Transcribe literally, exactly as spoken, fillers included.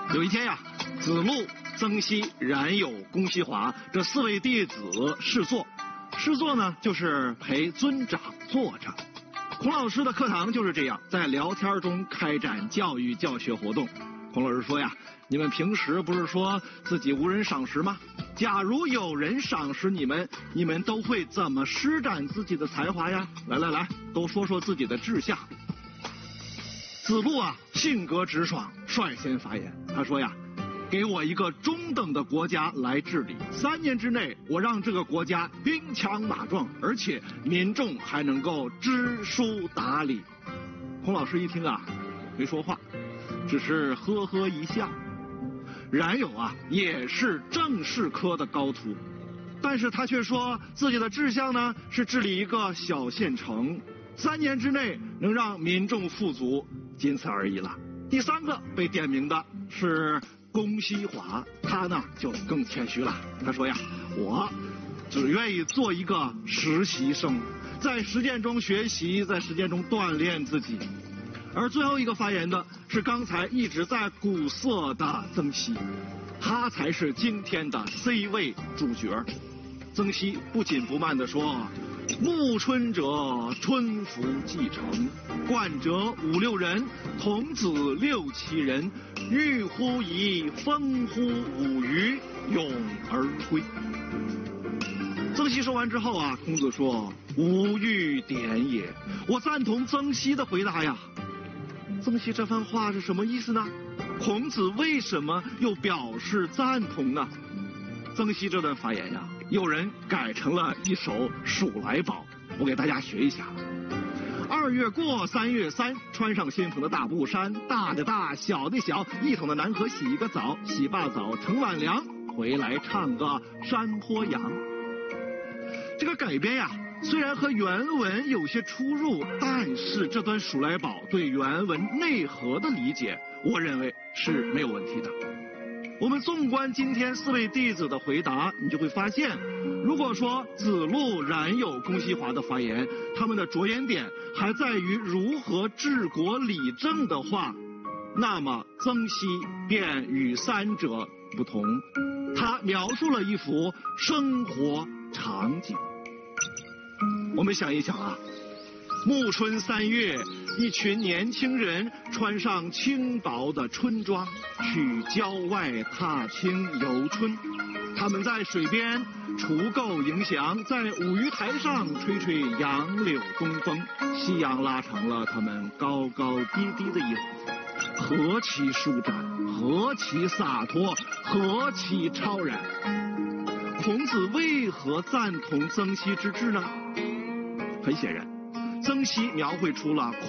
有一天呀，子路、曾皙、冉有、公西华这四位弟子试坐，试坐呢就是陪尊长坐着。孔老师的课堂就是这样，在聊天中开展教育教学活动。孔老师说呀，你们平时不是说自己无人赏识吗？假如有人赏识你们，你们都会怎么施展自己的才华呀？来来来，都说说自己的志向。子路啊，性格直爽，率先发言。他说呀，给我一个中等的国家来治理，三年之内，我让这个国家兵强马壮，而且民众还能够知书达理。孔老师一听啊，没说话，只是呵呵一笑。冉有啊，也是政事科的高徒，但是他却说自己的志向呢是治理一个小县城，三年之内能让民众富足，仅此而已了。第三个被点名的是公西华，他呢就更谦虚了。他说呀，我只愿意做一个实习生，在实践中学习，在实践中锻炼自己。而最后一个发言的是刚才一直在鼓瑟的曾皙，他才是今天的 C 位主角。曾皙不紧不慢地说，暮春者春服既成，冠者五六人，童子六七人，欲乎沂，风乎舞雩，咏而归。曾皙说完之后啊，孔子说，无欲点也。我赞同曾皙的回答呀。曾皙这番话是什么意思呢？孔子为什么又表示赞同呢？曾皙这段发言呀，有人改成了一首《数来宝》，我给大家学一下。二月过，三月三，穿上新缝的大布衫，大的大，小的小，一桶的南河洗一个澡，洗罢澡盛碗凉，回来唱个山坡羊。这个改编呀，虽然和原文有些出入，但是这段数来宝对原文内核的理解，我认为是没有问题的。我们纵观今天四位弟子的回答，你就会发现，如果说子路、冉有、公西华的发言，他们的着眼点还在于如何治国理政的话，那么曾皙便与三者不同，他描述了一幅生活场景。我们想一想啊，暮春三月，一群年轻人穿上轻薄的春装，去郊外踏青游春。他们在水边除垢迎祥，在舞鱼台上吹吹杨柳东风，夕阳拉长了他们高高低低的影子，何其舒展，何其洒脱，何其超然。孔子为何赞同曾皙之志呢？很显然，曾皙描绘出了